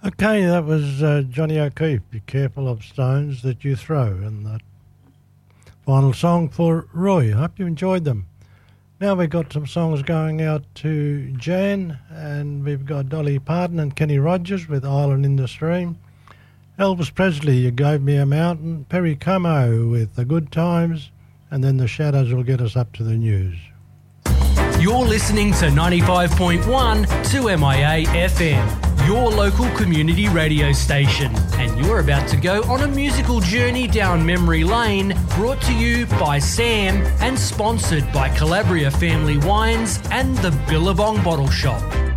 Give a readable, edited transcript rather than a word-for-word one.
Okay, that was Johnny O'Keefe, Be Careful of Stones That You Throw, and the final song for Roy. I hope you enjoyed them. Now we've got some songs going out to Jan, and we've got Dolly Parton and Kenny Rogers with Island in the Stream. Elvis Presley, You Gave Me a Mountain. Perry Como with The Good Times, and then the Shadows will get us up to the news. You're listening to 95.1 2MIA FM, your local community radio station, and you're about to go on a musical journey down memory lane, brought to you by Sam and sponsored by Calabria Family Wines and the Billabong Bottle Shop.